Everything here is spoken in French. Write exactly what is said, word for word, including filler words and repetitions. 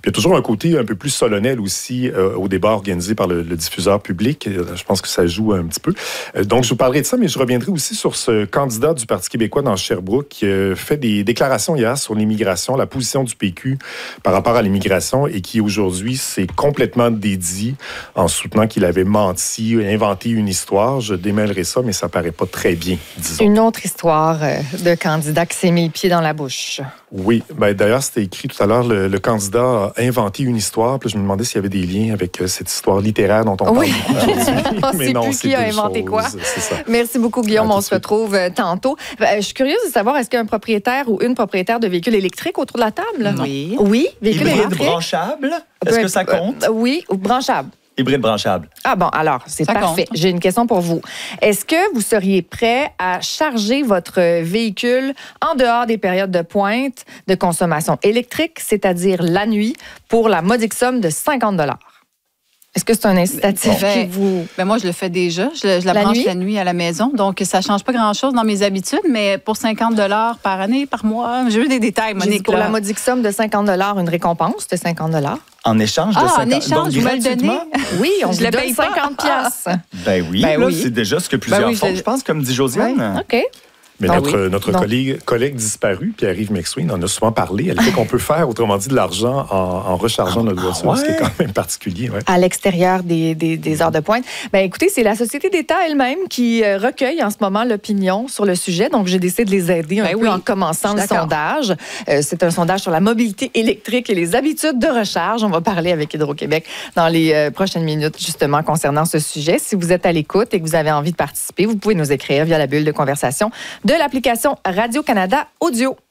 il y a toujours un côté un peu plus solennel aussi euh, au débat organisé par le, le diffuseur public. Je pense que ça joue un petit peu. Euh, donc, je vous parlerai de ça, mais je reviendrai aussi sur ce candidat du Parti québécois dans Sherbrooke qui a fait des déclarations hier sur l'immigration, la position du P Q par rapport à l'immigration et qui aujourd'hui s'est complètement dédié en soutenant qu'il avait menti, inventé une histoire. Je démêlerai ça, mais ça paraît pas très bien, disons. Une autre histoire de candidat qui s'est mis le pied dans la bouche. Oui, ben d'ailleurs, c'était écrit tout à l'heure, le, le candidat a inventé une histoire. Puis je me demandais s'il y avait des liens avec euh, cette histoire littéraire dont on oui. parle aujourd'hui. On ne sait plus qui a inventé choses. quoi. C'est ça. Merci beaucoup, Guillaume. On se retrouve euh, tantôt. Ben, je suis curieuse de savoir, est-ce qu'il y a un propriétaire ou une propriétaire de véhicules électriques autour de la table? Non. Oui. Oui, véhicules Hybride électriques. branchable? Est-ce que ça compte? Euh, oui, ou branchable. Hybride branchable. Ah bon, alors, c'est Ça parfait. compte. J'ai une question pour vous. Est-ce que vous seriez prêt à charger votre véhicule en dehors des périodes de pointe de consommation électrique, c'est-à-dire la nuit, pour la modique somme de cinquante dollars? Est-ce que c'est un incitatif Ben, qui vous... Ben moi, je le fais déjà. Je, je la, La branche nuit? la nuit à la maison. Donc, ça ne change pas grand-chose dans mes habitudes, mais pour cinquante dollars par année, par mois, j'ai eu des détails, J'ai dit Monique. pour là. la modique somme de cinquante dollars, une récompense de cinquante dollars. En échange de Ah, en cinquante échange, donc vous me le gratuitement? donnez? Oui, on Je vous le donne paye pas. cinquante piastres. Ben oui, Ben là, oui. c'est déjà ce que plusieurs Ben oui, font, je- je pense, comme dit Josiane. OK. Mais Ah notre, oui. notre Donc- collègue, collègue disparu, Pierre-Yves McSween, en a souvent parlé. Elle fait qu'on peut faire, autrement dit, de l'argent en, en rechargeant notre voiture, ouais? ce qui est quand même particulier. Ouais. À l'extérieur des, des, des heures de pointe. Ben écoutez, c'est la Société d'État elle-même qui euh, recueille en ce moment l'opinion sur le sujet. Donc, j'ai décidé de les aider un Ben peu oui, en commençant je le suis d'accord. sondage. Euh, c'est un sondage sur la mobilité électrique et les habitudes de recharge. On va parler avec Hydro-Québec dans les euh, prochaines minutes, justement, concernant ce sujet. Si vous êtes à l'écoute et que vous avez envie de participer, vous pouvez nous écrire via la bulle de conversation de l'application Radio-Canada Audio.